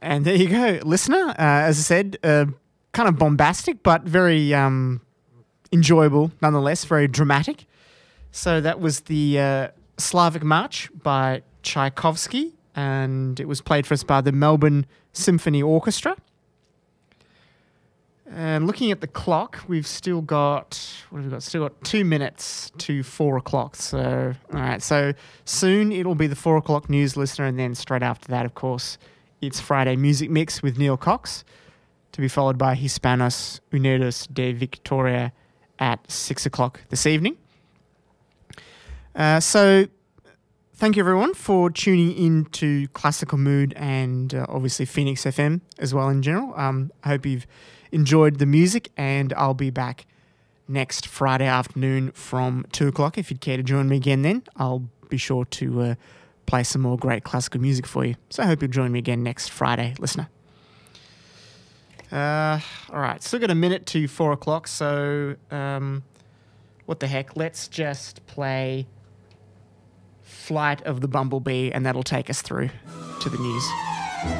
And there you go, listener. As I said, kind of bombastic, but very enjoyable nonetheless, very dramatic. So that was the Slavic March by Tchaikovsky, and it was played for us by the Melbourne Symphony Orchestra. And looking at the clock, we've still got, what have we got? Still got 2 minutes to 4 o'clock. So, all right. So soon it'll be the 4 o'clock news, listener. And then straight after that, of course, it's Friday Music Mix with Neil Cox, to be followed by Hispanos Unidos de Victoria at 6 o'clock this evening. So thank you everyone for tuning in to Classical Mood and obviously Phoenix FM as well in general. I hope you've enjoyed the music, and I'll be back next Friday afternoon from 2 o'clock. If you'd care to join me again then, I'll be sure to play some more great classical music for you. So I hope you'll join me again next Friday, listener. All right, still got a minute to 4 o'clock, so what the heck, let's just play Flight of the Bumblebee, and that'll take us through to the news.